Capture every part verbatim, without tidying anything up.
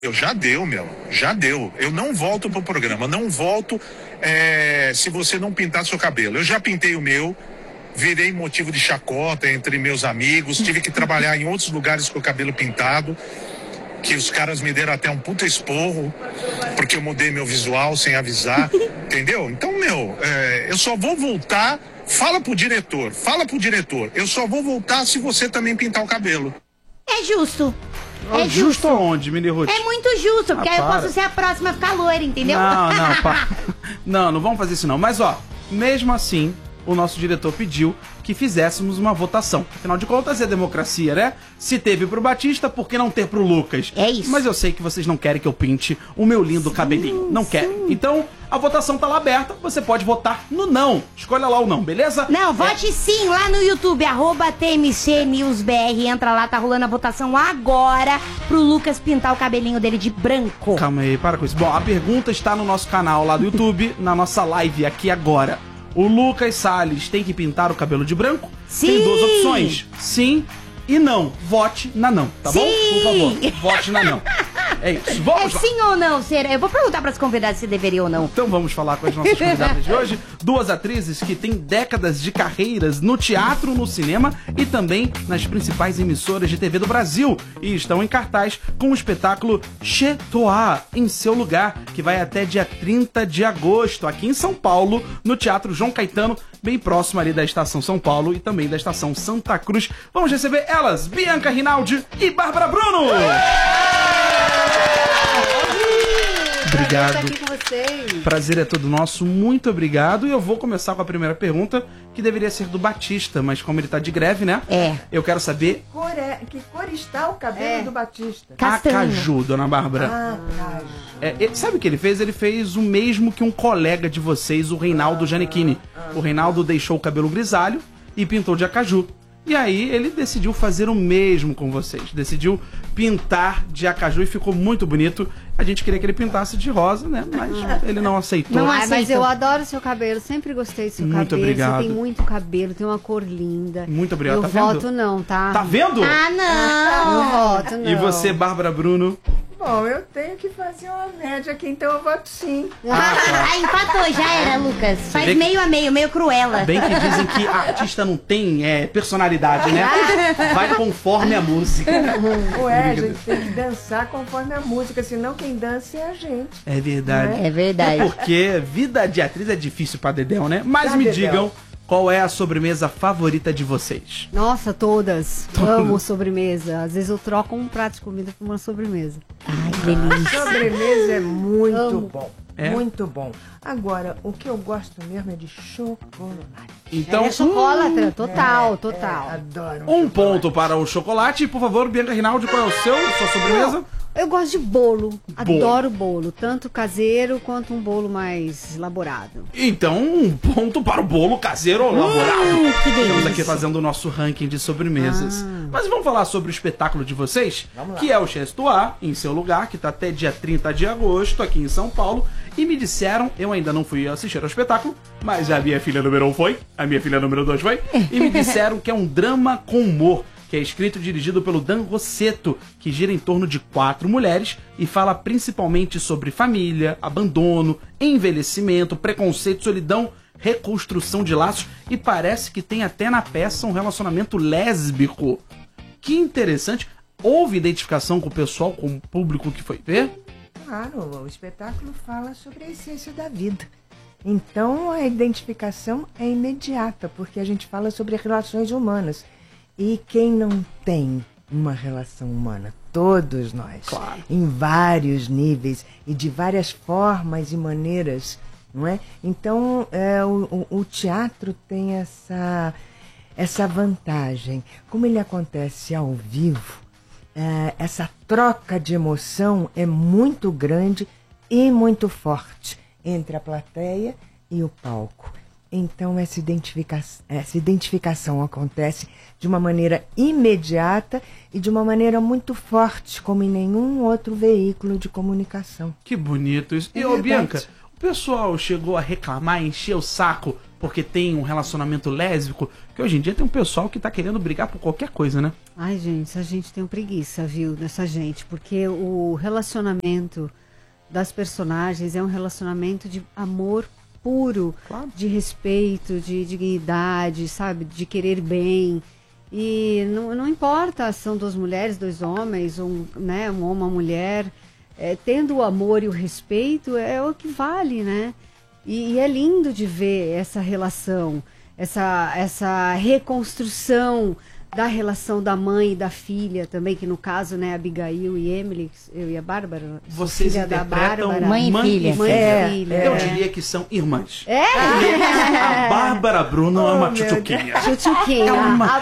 Eu já deu, meu, já deu. Eu não volto pro programa, não volto é, se você não pintar seu cabelo. Eu já pintei o meu, virei motivo de chacota entre meus amigos, tive que trabalhar em outros lugares com o cabelo pintado, que os caras me deram até um puta esporro, porque eu mudei meu visual sem avisar, entendeu? Então, meu, é, eu só vou voltar, fala pro diretor, fala pro diretor, eu só vou voltar se você também pintar o cabelo. É justo. É justo. justo Aonde, Mini Ruth? É muito justo, porque Ah, aí eu para. posso ser a próxima a ficar loira, entendeu? Não, não, pá. Não, não vamos fazer isso não. Mas ó, mesmo assim, o nosso diretor pediu que fizéssemos uma votação. Afinal de contas, é democracia, né? Se teve pro Batista, por que não ter pro Lucas? É isso. Mas eu sei que vocês não querem que eu pinte o meu lindo sim, cabelinho. Não sim. querem. Então, a votação tá lá aberta. Você pode votar no não. Escolha lá o não, beleza? Não, vote é. sim lá no YouTube, arroba T M C News B R. Entra lá, tá rolando a votação agora pro Lucas pintar o cabelinho dele de branco. Calma aí, para com isso. Bom, a pergunta está no nosso canal lá do YouTube, na nossa live aqui agora. O Lucas Salles tem que pintar o cabelo de branco? Sim! Tem duas opções. Sim e não. Vote na não, tá sim. bom? Por favor, vote na não. É isso. Vamos é lá. sim ou não, será? Eu vou perguntar para as convidadas se deveria ou não. Então vamos falar com as nossas convidadas de hoje. Duas atrizes que têm décadas de carreiras no teatro, no cinema e também nas principais emissoras de T V do Brasil. E estão em cartaz com o espetáculo Chez Toi, Em Seu Lugar, que vai até dia trinta de agosto, aqui em São Paulo, no Teatro João Caetano, bem próximo ali da Estação São Paulo e também da Estação Santa Cruz. Vamos receber elas, Bianca Rinaldi e Bárbara Bruno! Obrigado. Aqui com vocês. Prazer é todo nosso, muito obrigado. E eu vou começar com a primeira pergunta, que deveria ser do Batista, mas como ele tá de greve, né? É. Eu quero saber... Que cor, é, que cor está o cabelo é. do Batista? Castanho. Acaju, dona Bárbara. Ah, caju. É, ele, sabe o que ele fez? Ele fez o mesmo que um colega de vocês, o Reinaldo Giannichini. O Reinaldo deixou o cabelo grisalho e pintou de acaju. E aí ele decidiu fazer o mesmo com vocês. Decidiu pintar de acaju e ficou muito bonito. A gente queria que ele pintasse de rosa, né? Mas ele não aceitou. Não Ah, aceitou. mas eu adoro o seu cabelo, sempre gostei do seu Muito cabelo. obrigado. Você tem muito cabelo, tem uma cor linda. Muito obrigado, eu tá vendo? voto não, tá? Tá vendo? Ah, não. Eu voto não. E você, Bárbara Bruno? Bom, eu tenho que fazer uma média aqui, então eu voto sim. Ah, empatou, já era, Lucas. Faz vê que- meio a meio, meio cruela. Bem que dizem que artista não tem é, personalidade, né? Vai conforme a música. Ué, a gente tem que dançar conforme a música, senão quem dança é a gente. É verdade. É verdade. Porque vida de atriz é difícil pra Dedéu, né? Mas Pra me Dedéu. digam qual é a sobremesa favorita de vocês. Nossa, todas. Amo sobremesa. Às vezes eu troco um prato de comida por uma sobremesa. Ai, que delícia. Sobremesa é muito Amo. bom. É? Muito bom. Agora, o que eu gosto mesmo é de chocolate. Então, é chocolatra, total, total. É, adoro um chocolate. ponto para o chocolate. E, por favor, Bianca Rinaldi, qual é o seu, sua sobremesa? Eu gosto de bolo. Adoro bolo. Tanto caseiro quanto um bolo mais elaborado. Então, um ponto para o bolo caseiro elaborado. Hum, que delícia. Estamos aqui fazendo o nosso ranking de sobremesas. Ah. Mas vamos falar sobre o espetáculo de vocês, que é o Chez Toi, Em Seu Lugar, que está até dia trinta de agosto, aqui em São Paulo. E me disseram, eu ainda não fui assistir ao espetáculo, mas a minha filha número um foi, a minha filha número dois foi, e me disseram que é um drama com humor, que é escrito e dirigido pelo Dan Rossetto, que gira em torno de quatro mulheres e fala principalmente sobre família, abandono, envelhecimento, preconceito, solidão, reconstrução de laços, e parece que tem até na peça um relacionamento lésbico. Que interessante. Houve identificação com o pessoal, com o público que foi ver? Claro, o espetáculo fala sobre a essência da vida. Então a identificação é imediata, porque a gente fala sobre relações humanas. E quem não tem uma relação humana? Todos nós. Claro. Em vários níveis e de várias formas e maneiras, não é? Então é, o, o, o teatro tem essa, essa vantagem. Como ele acontece ao vivo, é, essa troca de emoção é muito grande e muito forte entre a plateia e o palco. Então essa identificação, essa identificação acontece de uma maneira imediata e de uma maneira muito forte, como em nenhum outro veículo de comunicação. Que bonito isso. E, É ô, verdade. Bianca, o pessoal chegou a reclamar, encher o saco porque tem um relacionamento lésbico? Porque hoje em dia tem um pessoal que tá querendo brigar por qualquer coisa, né? Ai, gente, essa gente tem um preguiça, viu, dessa gente, porque o relacionamento das personagens é um relacionamento de amor puro, Claro. de respeito, de dignidade, sabe, de querer bem. E não, não importa se são duas mulheres, dois homens, um, né, um homem, uma mulher, é, tendo o amor e o respeito é o que vale, né? E, e é lindo de ver essa relação, essa, essa reconstrução da relação da mãe e da filha também, que no caso, né, Abigail e Emily, eu e a Bárbara, Vocês filha da interpretam Bárbara. Mãe e filha. Mãe É, e filha. Eu é. diria que são irmãs. É? A Bárbara Bruno é uma Oh, meu tchutchuquinha. Tchutchuquinha, É uma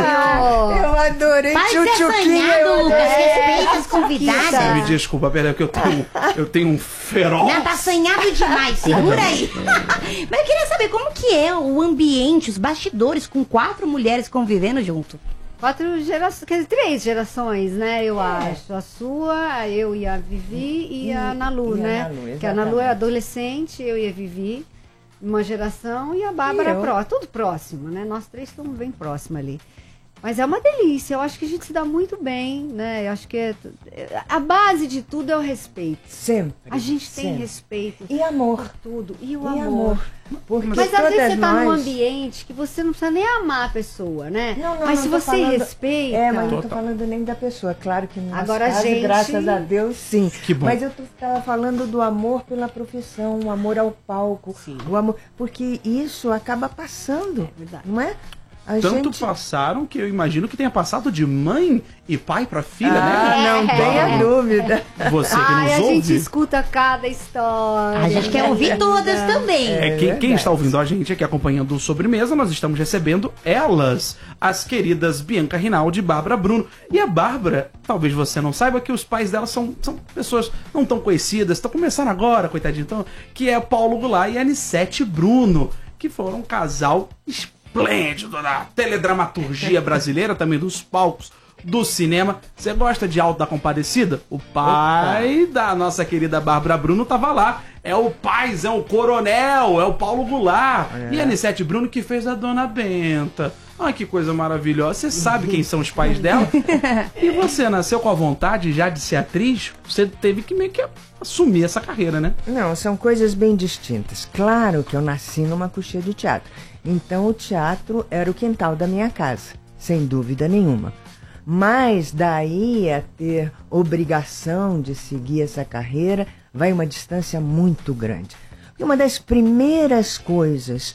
apoio. Eu adorei Para de ser tchutchuquinha. assanhado, eu Lucas. adorei. Respeita as convidadas. Me desculpa, pera, que eu tenho, eu tenho um feroz. Não, tá assanhado demais, segura aí. Mas eu queria saber como que é o ambiente, os bastidores com quatro mulheres convivendo junto. Quatro gerações, quer dizer, três gerações, né, eu acho. A sua, a eu e a Vivi e, E- a Nalu, e a né? Nalu, que a Nalu é exatamente. adolescente, eu e a Vivi, uma geração, e a Bárbara E eu. pró, tudo próximo, né? Nós três estamos bem próximos ali. Mas é uma delícia, eu acho que a gente se dá muito bem, né? Eu acho que é, a base de tudo é o respeito. Sempre. A gente tem sempre. respeito E amor. por tudo. E o E amor. amor. Porque Mas às todas vezes você tá num nós- ambiente que você não precisa nem amar a pessoa, né? Não, não, mas não se tô você falando- respeita. É, mas não tô Total. falando nem da pessoa. Claro que no nosso Agora a caso, gente- graças a Deus, sim. Que bom. Mas eu estava falando do amor pela profissão, o amor ao palco. Sim. O amor, porque isso acaba passando, É verdade. não é? A Tanto gente... passaram que eu imagino que tenha passado de mãe e pai pra filha, Ah, né? não tenha dúvida. Você que Ai, a nos gente ouve. escuta cada história. A gente quer ouvir todas também. É, quem, quem verdade. está ouvindo a gente aqui acompanhando o Sobremesa, nós estamos recebendo elas, as queridas Bianca Rinaldi e Bárbara Bruno. E a Bárbara, talvez você não saiba que os pais dela são, são pessoas não tão conhecidas, estão começando agora, coitadinho, então, que é Paulo Goulart e Anissete Bruno, que foram um casal esplêndido da teledramaturgia brasileira, também dos palcos do cinema. Você gosta de Alto da Compadecida? O pai da nossa querida Bárbara Bruno tava lá. É o paizão, o coronel, é o Paulo Goulart. E a Anissete Bruno que fez a Dona Benta. Ai, que coisa maravilhosa. Você sabe quem são os pais dela? E você nasceu com a vontade já de ser atriz? Você teve que meio que assumir essa carreira, né? Não, são coisas bem distintas. Claro que eu nasci numa coxia de teatro. Então o teatro era o quintal da minha casa, sem dúvida nenhuma. Mas daí a ter obrigação de seguir essa carreira vai uma distância muito grande. E uma das primeiras coisas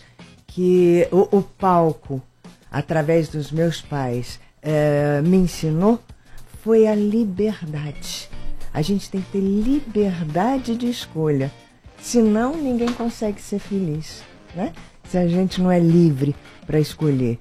que o, o palco, através dos meus pais, eh, me ensinou foi a liberdade. A gente tem que ter liberdade de escolha. Senão ninguém consegue ser feliz, né? Se a gente não é livre para escolher.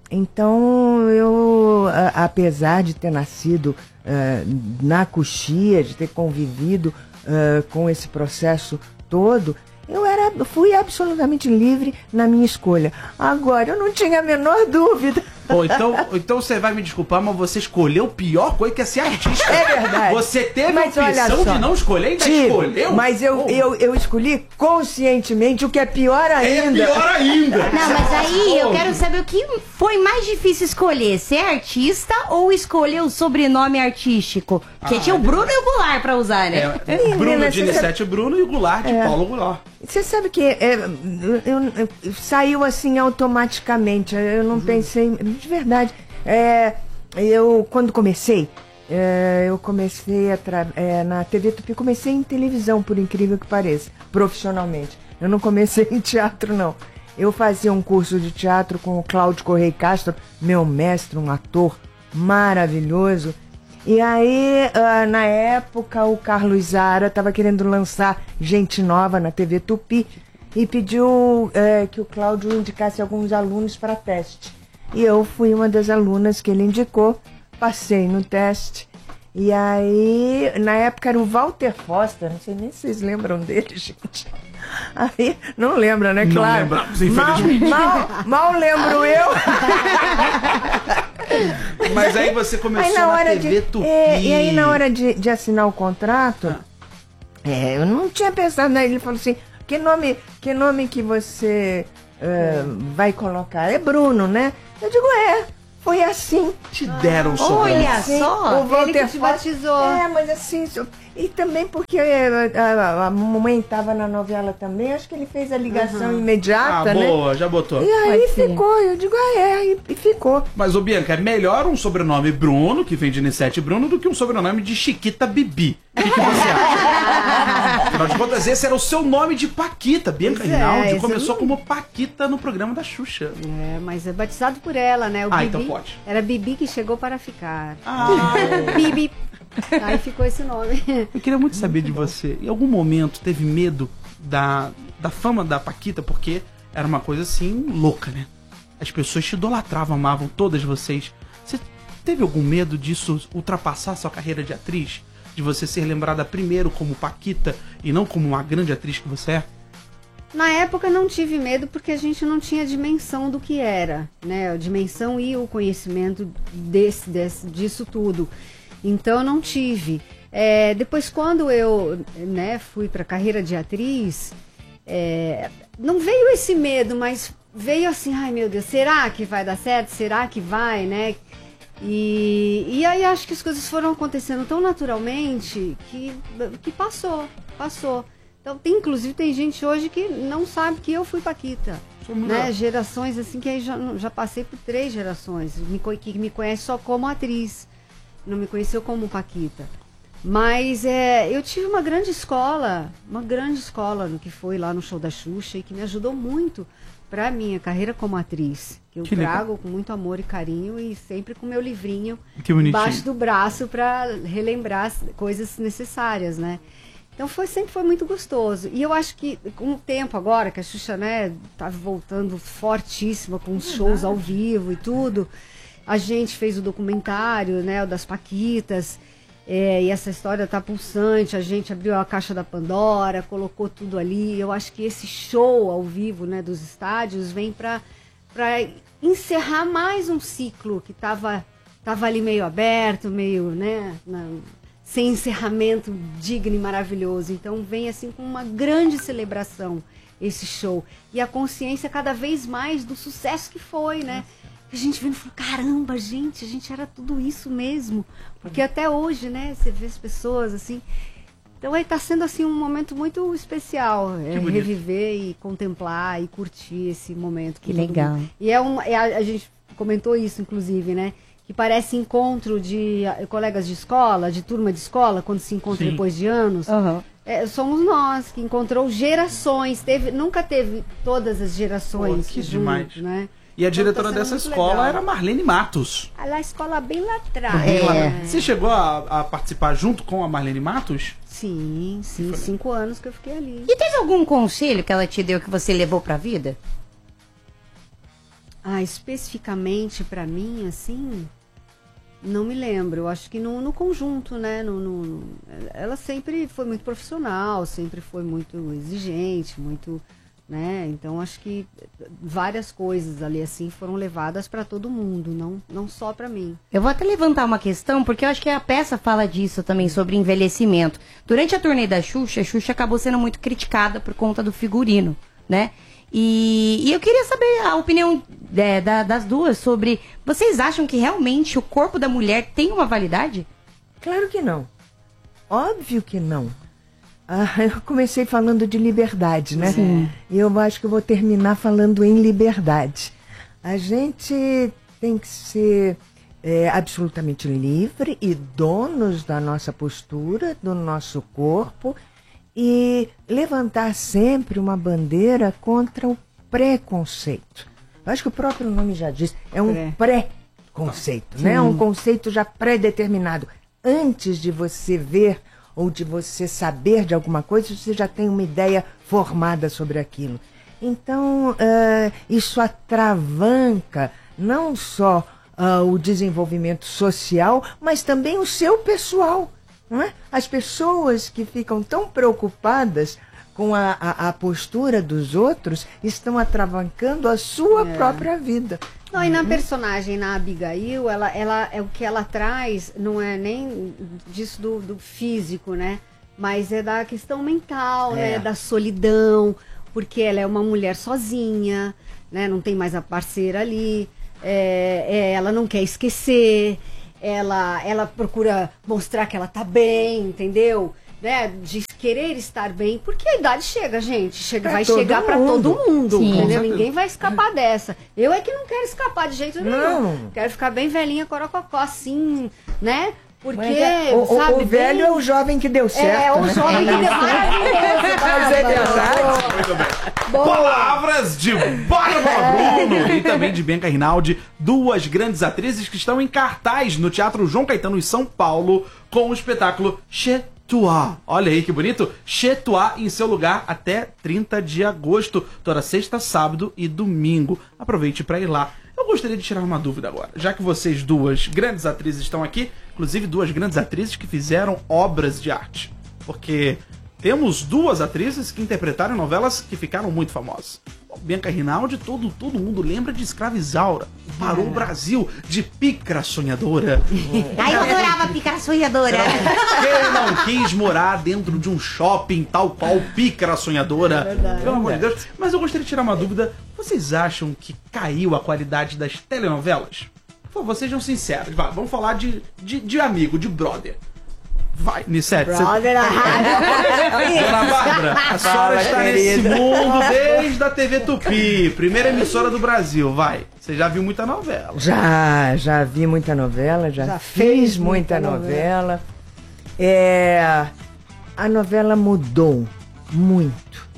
Então, eu, a- apesar de ter nascido eh, na coxia, de ter convivido eh, com esse processo todo, eu era, fui absolutamente livre na minha escolha. Agora, eu não tinha a menor dúvida. Ou então, ou então você vai me desculpar, mas você escolheu a pior coisa que é ser artista. É verdade. Você teve Mas a olha opção só. de não escolher e ainda Tive, escolheu? Mas eu, Oh, eu, eu escolhi conscientemente, o que é pior é ainda. pior ainda. Não, mas aí eu Oh. quero saber o que foi mais difícil escolher, ser artista ou escolher o sobrenome artístico? Porque Ah, tinha o Bruno e o Goulart pra usar, né? É, é Menina, Bruno de você Anissete Bruno e o Goulart de Paulo Goulart. Você sabe que é, eu- eu- saiu assim automaticamente. Eu não pensei. De verdade. É, eu, quando comecei, é, eu comecei a tra- é, na T V Tupi, comecei em televisão, por incrível que pareça, profissionalmente. Eu não comecei em teatro, não. Eu fazia um curso de teatro com o Cláudio Correia Castro, meu mestre, um ator maravilhoso. E aí, ah, na época, o Carlos Zara estava querendo lançar gente nova na T V Tupi e pediu eh, que o Cláudio indicasse alguns alunos para teste. E eu fui uma das alunas que ele indicou, passei no teste. E aí, na época era o Walter Foster, não sei nem se vocês lembram dele, gente. Aí, não lembra, né? Não Claro. lembramos, infelizmente. Mal, mal, mal lembro eu. Mas aí você começou Aí na na hora T V de, Tupi. é, e aí na hora de, de assinar o contrato, é, eu não tinha pensado, né? Ele falou assim, que nome, que nome que você uh, vai colocar? É Bruno, né? Eu digo, é, foi assim. Te deram o sobrenome. Olha só, o Walter ele que te batizou. É, mas assim, so- e também porque a, a- a mamãe estava na novela também, acho que ele fez a ligação Ah, imediata, né? boa, já botou. E aí Pode ser. ficou, eu digo, ah, é, e, e ficou. Mas, ô Bianca, é melhor um sobrenome Bruno, que vem de Nissete Bruno, do que um sobrenome de Chiquita Bibi. O que, que você acha? Afinal de contas, esse era o seu nome de Paquita. Bianca Pois é, Rinaldi esse começou eu- como Paquita no programa da Xuxa. É, mas é batizado por ela, né? O Ah, Bibi, então pode. Era Bibi que chegou para ficar. Ah, Bibi. Aí ficou esse nome. eu queria muito saber de você. Em algum momento teve medo da, da fama da Paquita? Porque era uma coisa assim, louca, né? As pessoas te idolatravam, amavam todas vocês. Você teve algum medo disso ultrapassar sua carreira de atriz? De você ser lembrada primeiro como Paquita e não como uma grande atriz que você é? Na época não tive medo porque a gente não tinha dimensão do que era, né? A dimensão e o conhecimento desse, desse, disso tudo. Então não tive. É, depois quando eu né, fui para a carreira de atriz, é, não veio esse medo, mas veio assim, ai meu Deus, será que vai dar certo? Será que vai, né? E, e aí acho que as coisas foram acontecendo tão naturalmente que, que passou, passou. Então, tem, inclusive, tem gente hoje que não sabe que eu fui Paquita. Né? Gerações assim que aí já, já passei por três gerações, me, co- que me conhece só como atriz, não me conheceu como Paquita. Mas é, eu tive uma grande escola, uma grande escola no que foi lá no show da Xuxa e que me ajudou muito para minha carreira como atriz. Que eu Que legal. trago com muito amor e carinho e sempre com meu livrinho Que bonitinho. embaixo do braço para relembrar as coisas necessárias, né? Então foi, sempre foi muito gostoso. E eu acho que com o tempo agora, que a Xuxa, né, tá voltando fortíssima com os shows ao vivo e tudo, a gente fez o documentário, né, o das Paquitas, é, e essa história tá pulsante, a gente abriu a caixa da Pandora, colocou tudo ali. Eu acho que esse show ao vivo, né, dos estádios vem para para encerrar mais um ciclo que tava, tava ali meio aberto, meio, né, na, sem encerramento digno e maravilhoso. Então vem assim com uma grande celebração esse show. E a consciência cada vez mais do sucesso que foi, né? A gente vendo e falou, caramba, gente, a gente era tudo isso mesmo. Porque até hoje, né, você vê as pessoas assim. Então aí tá sendo assim um momento muito especial. É, bonito. reviver e contemplar e curtir esse momento. Que com todo legal. mundo. E é uma, é a, a gente comentou isso, inclusive, né? Que parece encontro de eh, colegas de escola, de turma de escola, quando se encontra Sim. depois de anos. Aham. É, somos nós que encontrou gerações. Teve, nunca teve todas as gerações Pô, que junto, demais. né? E a Então, diretora tá sendo dessa muito escola legal. era Marlene Matos. Ah, lá a escola bem lá atrás. É. né? Você chegou a, a participar junto com a Marlene Matos? Sim, sim. Cinco anos que eu fiquei ali. E teve algum conselho que ela te deu que você levou pra vida? Ah, especificamente pra mim, assim, não me lembro. Eu acho que no, no conjunto, né? No, no- ela sempre foi muito profissional, sempre foi muito exigente, muito, né? Então acho que várias coisas ali assim foram levadas pra todo mundo, não, não só pra mim. Eu vou até levantar uma questão, porque eu acho que a peça fala disso também, sobre envelhecimento. Durante a turnê da Xuxa, a Xuxa acabou sendo muito criticada por conta do figurino, né? E, e eu queria saber a opinião é, da- das duas sobre... Vocês acham que realmente o corpo da mulher tem uma validade? Claro que não. Óbvio que não. Ah, eu comecei falando de liberdade, né? Sim. E eu acho que eu vou terminar falando em liberdade. A gente tem que ser é, absolutamente livre e donos da nossa postura, do nosso corpo e levantar sempre uma bandeira contra o preconceito. Eu acho que o próprio nome já diz, é um pré-conceito, né? É um conceito já pré-determinado. Antes de você ver ou de você saber de alguma coisa, você já tem uma ideia formada sobre aquilo. Então, eh, isso atravanca não só ah, o desenvolvimento social, mas também o seu pessoal. Não é? As pessoas que ficam tão preocupadas com a, a, a postura dos outros estão atravancando a sua própria vida. Não, e na personagem, na Abigail, ela, ela, é o que ela traz, não é nem disso do, do físico, né? Mas é da questão mental, É. né? Da solidão. porque ela é uma mulher sozinha, né? Não tem mais a parceira ali, é, é, ela não quer esquecer, ela, ela procura mostrar que ela tá bem, entendeu? Né, de querer estar bem, porque a idade chega, gente, chega, vai chegar para todo mundo, Sim, entendeu? Ninguém vai escapar dessa. Eu é que não quero escapar de jeito nenhum. Não. Quero ficar bem velhinha, corococó, assim, né? Porque, Mas é, o, o- sabe, o velho bem- é o jovem que deu certo. É, o né? jovem que deu maravilhoso. Mas é verdade. Muito bem. Palavras de Bárbara Bruno e também de Bianca Rinaldi, duas grandes atrizes que estão em cartaz no Teatro João Caetano em São Paulo com o espetáculo Chez Toi. Olha aí que bonito. Chez Toi em seu lugar até trinta de agosto, toda sexta, sábado e domingo. Aproveite para ir lá. Eu gostaria de tirar uma dúvida agora, já que vocês duas grandes atrizes estão aqui, inclusive duas grandes atrizes que fizeram obras de arte. Porque temos duas atrizes que interpretaram novelas que ficaram muito famosas. Bom, Bianca Rinaldi, todo, todo mundo lembra de Escravizaura. Parou o Brasil de Pícara Sonhadora. Ai, eu adorava Pícara Sonhadora. Quem não quis morar dentro de um shopping tal qual Pícara Sonhadora? Pelo amor de Deus. Mas eu gostaria de tirar uma dúvida. Vocês acham que caiu a qualidade das telenovelas? Por favor, sejam sinceros. Vai, vamos falar de, de, de amigo, de brother. Vai, Nissete. Você... Brother, Dona Bárbara, a senhora está nesse mundo desde a T V Tupi, primeira emissora do Brasil. Vai, você já viu muita novela. Já, já vi muita novela, já, Já fiz fez muita muita novela. É, a novela mudou muito.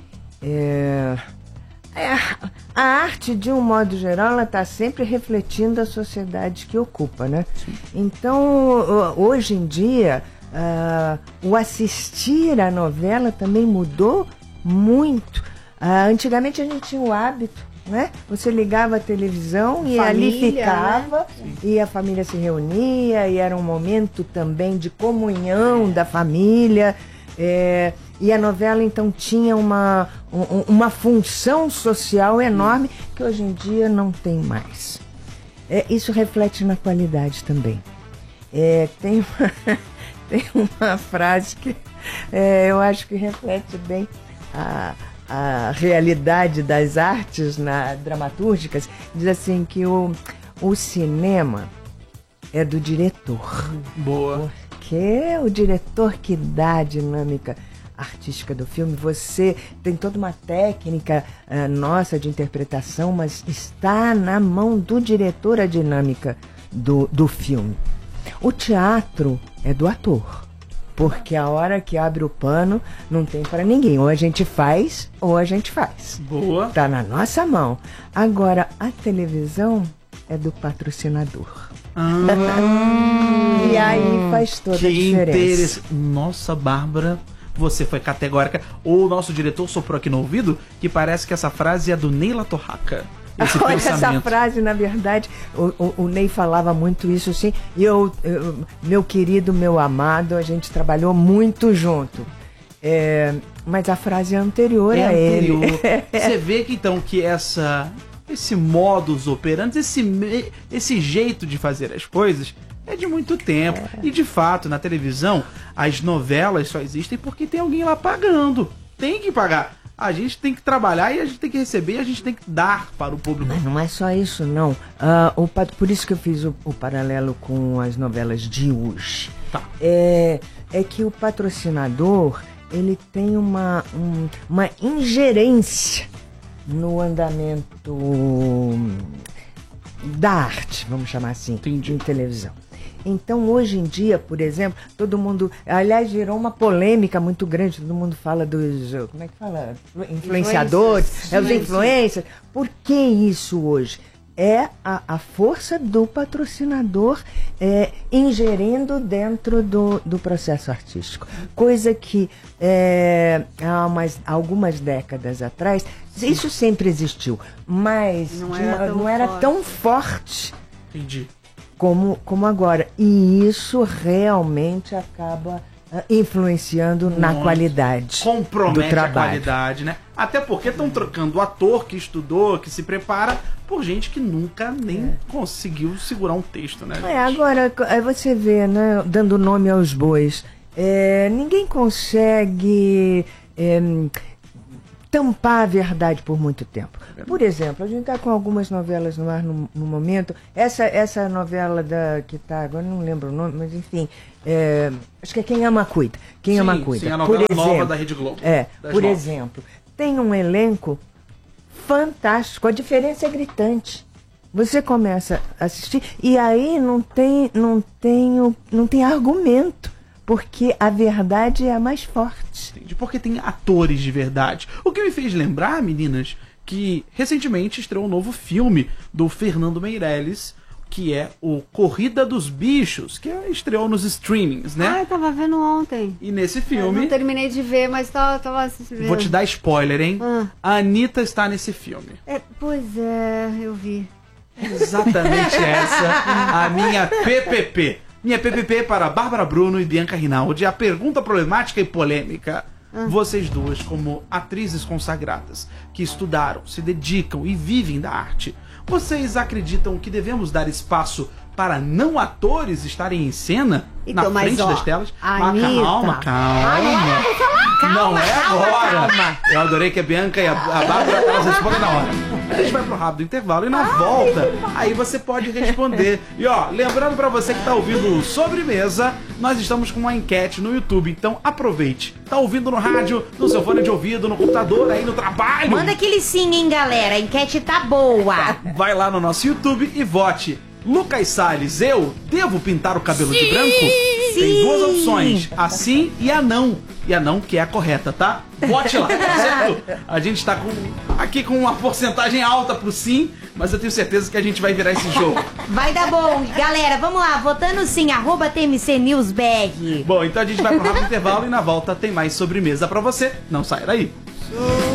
É, é, a arte, de um modo geral, ela está sempre refletindo a sociedade que ocupa, né? Então, hoje em dia, uh, o assistir à novela também mudou muito. Uh, antigamente a gente tinha o hábito, né? Você ligava a televisão e ali Família, ficava, e a família se reunia, e era um momento também de comunhão da família. É, e a novela então tinha uma, um, uma função social enorme que hoje em dia não tem mais. É, isso reflete na qualidade também. É, tem, uma, tem uma frase que é, eu acho que reflete bem a, a realidade das artes na, dramatúrgicas. Diz assim que o, o cinema é do diretor. Boa. Que é o diretor que dá a dinâmica artística do filme. Você tem toda uma técnica uh, nossa de interpretação, mas está na mão do diretor a dinâmica do, do filme. O teatro é do ator, porque a hora que abre o pano não tem para ninguém. Ou a gente faz, ou a gente faz. Boa. Tá na nossa mão. Agora, a televisão é do patrocinador. Ah, E aí faz toda a que diferença. interessante. Nossa, Bárbara, você foi categórica. O nosso diretor soprou aqui no ouvido que parece que essa frase é do Neila Torraca. Esse Olha, essa pensamento. frase, na verdade, o, o, o Ney falava muito isso, sim. E eu, eu, meu querido, meu amado, a gente trabalhou muito junto. É, mas a frase é anterior É a anterior. ele. Você vê que então que essa esse modus operandi, esse me- esse jeito de fazer as coisas é de muito tempo. E de fato, na televisão, as novelas só existem porque tem alguém lá pagando. Tem que pagar. A gente tem que trabalhar e a gente tem que receber e a gente tem que dar para o público. Mas não é só isso, não. Ah, o, pa- por isso que eu fiz o, o paralelo com as novelas de hoje. Tá. É, é que o patrocinador, ele tem uma, um- uma ingerência no andamento da arte, vamos chamar assim, Entendi. em televisão. Então, hoje em dia, por exemplo, todo mundo... Aliás, gerou uma polêmica muito grande. Todo mundo fala dos... Como é que fala? Influenciadores. Influencers. É, os Sim, influencers. Por que isso hoje? É a, a força do patrocinador é, ingerindo dentro do, do processo artístico. Coisa que é, há umas, algumas décadas atrás, isso sempre existiu, mas Não de era uma- tão não era forte. tão forte Entendi. como, como agora. E isso realmente acaba ah, influenciando na Muito. qualidade do Compromete a trabalho. qualidade, né? Até porque estão trocando o ator que estudou, que se prepara, por gente que nunca nem conseguiu segurar um texto, né? É, agora, aí você vê, né, dando nome aos bois, é, ninguém consegue é, tampar a verdade por muito tempo. Por exemplo, a gente está com algumas novelas no ar no, no momento. Essa, essa novela da, que está, agora não lembro o nome, mas enfim, é, acho que é Quem Ama Cuida. Quem sim, Ama Cuida. Sim, a novela por nova exemplo, da Rede Globo. É, por nove. exemplo, tem um elenco fantástico, a diferença é gritante. Você começa a assistir e aí não tem, não tem, o- não tem argumento, porque a verdade é a mais forte. Entendi, porque tem atores de verdade. O que me fez lembrar, meninas, que recentemente estreou um novo filme do Fernando Meirelles, que é o Corrida dos Bichos, que estreou nos streamings, né? Ah, eu tava vendo ontem. E nesse Eu filme, não terminei de ver, mas tava, tava assistindo. vou te dar spoiler, hein? Ah. A Anitta está nesse filme. É, pois é, eu vi. Exatamente essa a minha P P P. Minha P P P para Bárbara Bruno e Bianca Rinaldi. A pergunta problemática e polêmica. Vocês duas, como atrizes consagradas, que estudaram, se dedicam e vivem da arte, vocês acreditam que devemos dar espaço para não atores estarem em cena Então, na mas, frente ó, das telas? Anitta. calma, calma. Não é agora. Eu adorei que a Bianca e a, a Bárbara, elas respondem na hora. A gente vai pro rápido intervalo e na volta, aí você pode responder. E ó, lembrando pra você que tá ouvindo o Sobremesa, nós estamos com uma enquete no YouTube, então aproveite. Tá ouvindo no rádio, no seu fone de ouvido, no computador, aí no trabalho. Manda aquele sim, hein, galera. A enquete tá boa. Vai lá no nosso YouTube e vote. Lucas Salles, eu devo pintar o cabelo de branco? Tem duas opções, a sim e a não. E a não que é a correta, tá? Vote lá, tá certo? A gente tá com, aqui com uma porcentagem alta pro sim, mas eu tenho certeza que a gente vai virar esse jogo. Vai dar bom. Galera, vamos lá. Votando sim, arroba T M C News B R. Bom, então a gente vai pro rápido intervalo e na volta tem mais sobremesa pra você. Não saia daí.